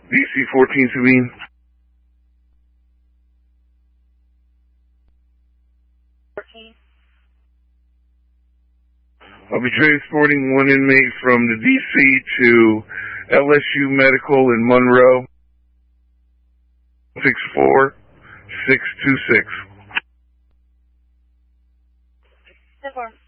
DC-14 Sabine. I'll be transporting one inmate from the DC to LSU Medical in Monroe. 64626.